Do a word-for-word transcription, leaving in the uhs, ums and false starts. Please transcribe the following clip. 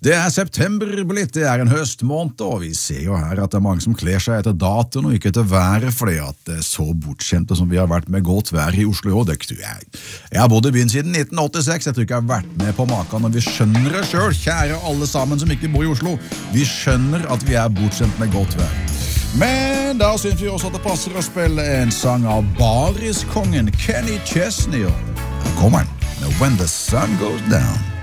Det er september blitt, det er en høstmåned, og vi ser jo her at det er mange som kler seg etter datoen og ikke etter været, fordi at det er så bortskjemte som vi har vært med godt vær i Oslo. Og det tror jeg. Jeg har bodd i byen siden nitten åttiseks, jeg tror ikke jeg har vært med på maken, og vi skjønner det selv, kjære alle sammen som ikke bor i Oslo. Vi skjønner at vi er bortskjemt med godt vær. Men da synes vi også at det passer å spille en sang av Bariskongen Kenny Chesney. Her kommer han med When the Sun Goes Down.